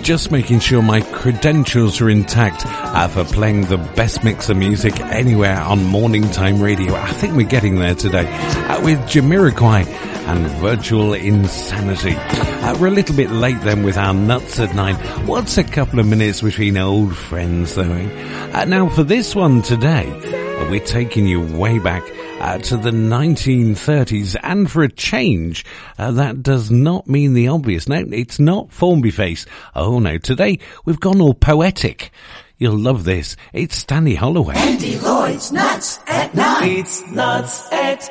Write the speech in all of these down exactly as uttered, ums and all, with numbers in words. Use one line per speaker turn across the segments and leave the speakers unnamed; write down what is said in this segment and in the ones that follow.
Just making sure my credentials are intact uh, for playing the best mix of music anywhere on Morning Time Radio. I think we're getting there today uh, with Jamiroquai and Virtual Insanity. Uh, we're a little bit late then with our Nuts at Nine. What's a couple of minutes between old friends though? Eh? Uh, now for this one today, uh, we're taking you way back Uh, to the nineteen thirties, and for a change, uh, that does not mean the obvious. No, it's not Formby Face. Oh no, today we've gone all poetic. You'll love this. It's Stanley Holloway.
Andy Lloyd's Nuts at Nine.
It's Nuts at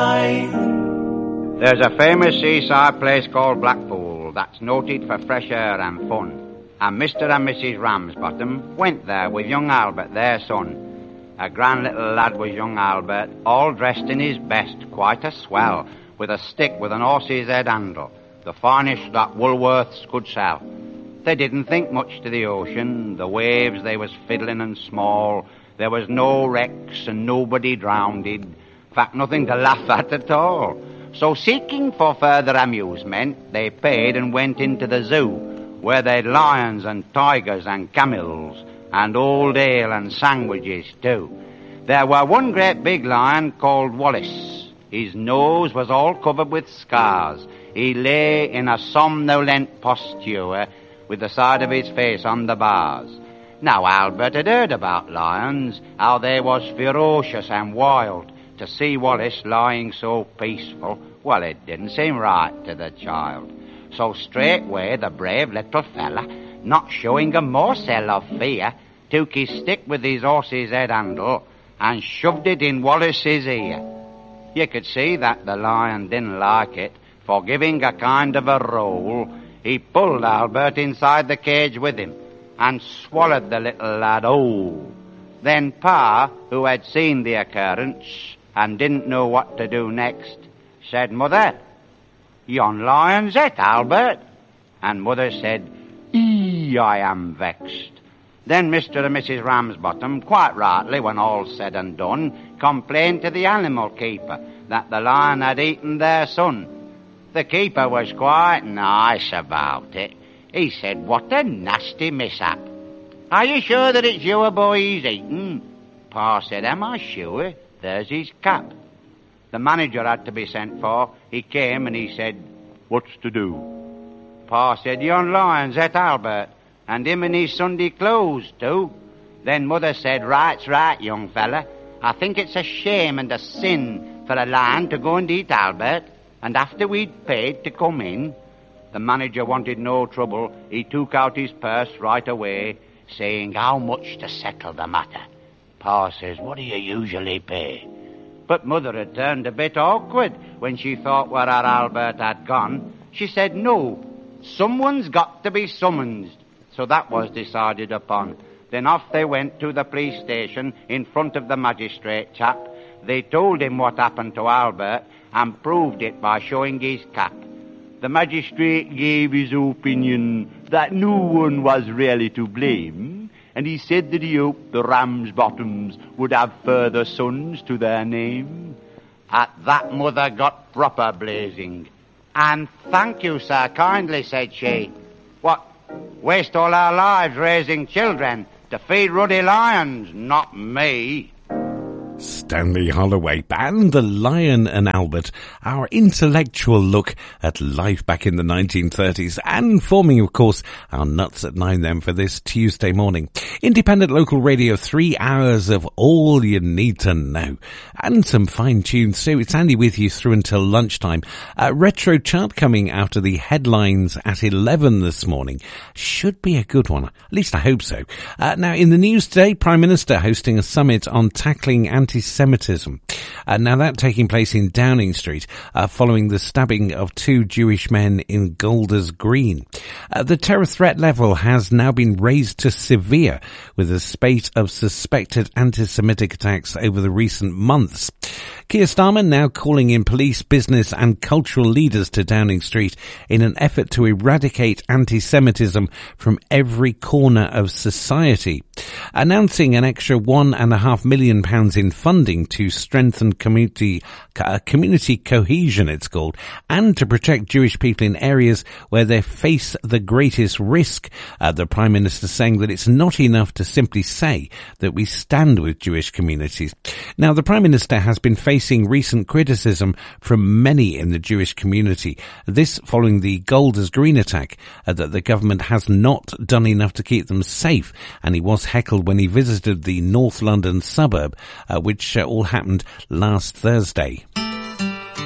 Nine.
There's a famous seaside place called Blackpool that's noted for fresh air and fun. And Mister and Missus Ramsbottom went there with young Albert, their son. A grand little lad was young Albert, all dressed in his best, quite a swell, with a stick with an horse's head handle, the finest that Woolworths could sell. They didn't think much to the ocean, the waves they was fiddling and small, there was no wrecks and nobody drowned, in fact nothing to laugh at at all. So seeking for further amusement, they paid and went into the zoo, where they'd lions and tigers and camels, and old ale and sandwiches too. There were one great big lion called Wallace. His nose was all covered with scars. He lay in a somnolent posture with the side of his face on the bars. Now Albert had heard about lions, how they was ferocious and wild. To see Wallace lying so peaceful, well, it didn't seem right to the child. So straightway the brave little fella, not showing a morsel of fear, took his stick with his horse's head handle and shoved it in Wallace's ear. You could see that the lion didn't like it, for giving a kind of a roll, he pulled Albert inside the cage with him and swallowed the little lad whole. Then Pa, who had seen the occurrence and didn't know what to do next, said, "Mother, yon lion's it, Albert." And Mother said, "Ee, I am vexed." Then Mister and Missus Ramsbottom, quite rightly, when all's said and done, complained to the animal keeper that the lion had eaten their son. The keeper was quite nice about it. He said, "What a nasty mishap. Are you sure that it's your boy he's eaten?" Pa said, "Am I sure? There's his cap." The manager had to be sent for. He came and he said, "What's to do?" Pa said, "Yon lion's et Albert, and him in his Sunday clothes too." Then Mother said, "Right's right, young fella. I think it's a shame and a sin for a lion to go and eat Albert, and after we'd paid to come in." The manager wanted no trouble. He took out his purse right away, saying how much to settle the matter. Pa says, "What do you usually pay?" But Mother had turned a bit awkward when she thought where our Albert had gone. She said, "No, someone's got to be summoned." So that was decided upon. Then off they went to the police station in front of the magistrate chap. They told him what happened to Albert and proved it by showing his cap. The magistrate gave his opinion that no one was really to blame, and he said that he hoped the Ramsbottoms would have further sons to their name. At that Mother got proper blazing. "And thank you, sir, kindly," said she. "What, waste all our lives raising children to feed ruddy lions? Not me."
Stanley Holloway and The Lion and Albert, our intellectual look at life back in the nineteen thirties, and forming, of course, our Nuts at Nine then for this Tuesday morning. Independent local radio, three hours of all you need to know. And some fine tunes too. It's Andy with you through until lunchtime. A retro chart coming after the headlines at eleven this morning. Should be a good one. At least I hope so. Uh, now, in the news today, Prime Minister hosting a summit on tackling anti-Semitism. Uh, now that taking place in Downing Street, uh, following the stabbing of two Jewish men in Golders Green. Uh, the terror threat level has now been raised to severe, with a spate of suspected anti-Semitic attacks over the recent months. Keir Starmer now calling in police, business and cultural leaders to Downing Street in an effort to eradicate anti-Semitism from every corner of society. Announcing an extra one and a half million pounds in funding to strengthen community uh, community cohesion, it's called, and to protect Jewish people in areas where they face the greatest risk. Uh, the Prime Minister saying that it's not enough to simply say that we stand with Jewish communities. Now, the Prime Minister has been facing recent criticism from many in the Jewish community. This following the Golders Green attack, uh, that the government has not done enough to keep them safe, and he was heckled when he visited the North London suburb, uh, which uh, all happened last Thursday.